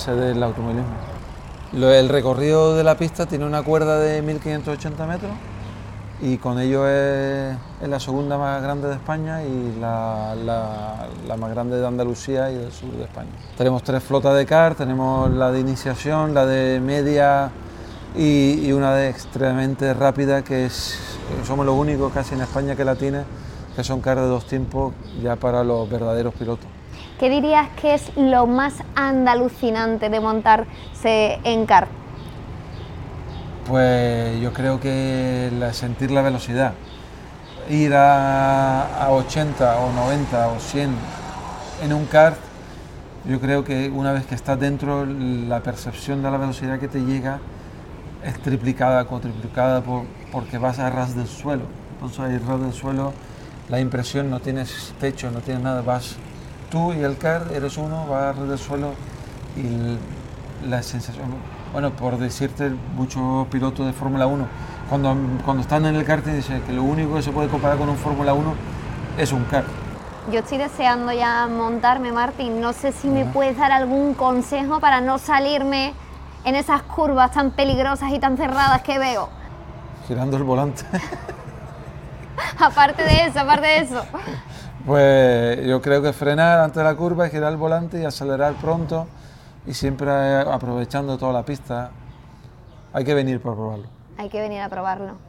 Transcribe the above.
base del automovilismo. El recorrido de la pista tiene una cuerda de 1580 metros y con ello es la segunda más grande de España y la más grande de Andalucía y del sur de España. Tenemos 3 flotas de kart, tenemos la de iniciación, la de media y una de extremadamente rápida, somos los únicos casi en España que la tiene, que son kart de 2 tiempos ya para los verdaderos pilotos. ¿Qué dirías que es lo más andalucinante de montarse en kart? Pues yo creo que sentir la velocidad, ir a 80 o 90 o 100 en un kart, yo creo que una vez que estás dentro la percepción de la velocidad que te llega es triplicada, cuatriplicada porque vas a ras del suelo. Entonces a ras del suelo la impresión, no tienes techo, no tienes nada, vas tú y el kart, eres uno, vas a ras del suelo y la sensación, bueno, por decirte, muchos pilotos de Fórmula 1, cuando están en el karting dicen que lo único que se puede comparar con un Fórmula 1 es un kart. Yo estoy deseando ya montarme, Martín. No sé si me puedes dar algún consejo para no salirme en esas curvas tan peligrosas y tan cerradas que veo. Girando el volante. Aparte de eso. Pues yo creo que frenar antes de la curva, girar el volante y acelerar pronto y siempre aprovechando toda la pista. Hay que venir para probarlo. Hay que venir a probarlo.